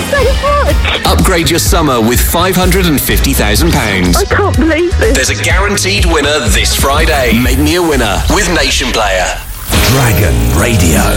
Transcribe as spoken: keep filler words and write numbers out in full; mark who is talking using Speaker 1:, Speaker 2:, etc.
Speaker 1: so much.
Speaker 2: Upgrade your summer with five hundred fifty thousand pounds.
Speaker 1: I can't believe this.
Speaker 2: There's a guaranteed winner this Friday. Make me a winner with Nation Player.
Speaker 3: Dragon Radio.